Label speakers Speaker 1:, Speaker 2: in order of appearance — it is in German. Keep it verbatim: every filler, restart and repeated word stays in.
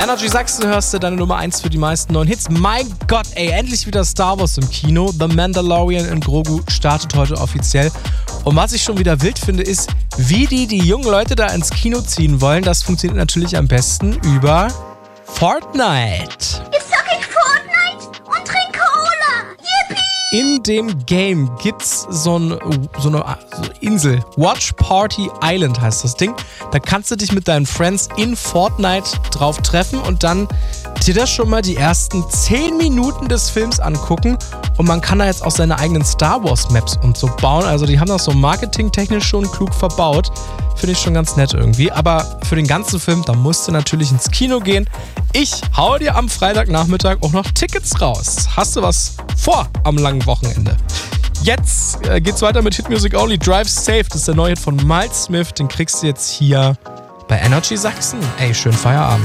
Speaker 1: Energy Sachsen hörst du, deine Nummer eins für die meisten neuen Hits. Mein Gott, ey, endlich wieder Star Wars im Kino. The Mandalorian in Grogu startet heute offiziell. Und was ich schon wieder wild finde, ist, wie die die jungen Leute da ins Kino ziehen wollen. Das funktioniert natürlich am besten über Fortnite.
Speaker 2: Ich sag ich Fortnite und trink Cola. Yippie!
Speaker 1: In dem Game gibt's so, ein, so eine so Insel. Watch Party Island heißt das Ding. Da kannst du dich mit deinen Friends in Fortnite drauf treffen und dann dir das schon mal die ersten zehn Minuten des Films angucken. Und man kann da jetzt auch seine eigenen Star Wars Maps und so bauen. Also die haben das so marketingtechnisch schon klug verbaut. Finde ich schon ganz nett irgendwie. Aber für den ganzen Film, da musst du natürlich ins Kino gehen. Ich hau dir am Freitagnachmittag auch noch Tickets raus. Hast du was vor am langen Wochenende? Jetzt äh, geht's weiter mit Hit Music Only. Drive Safe, das ist der neue Hit von Miles Smith. Den kriegst du jetzt hier bei Energy Sachsen. Ey, schönen Feierabend.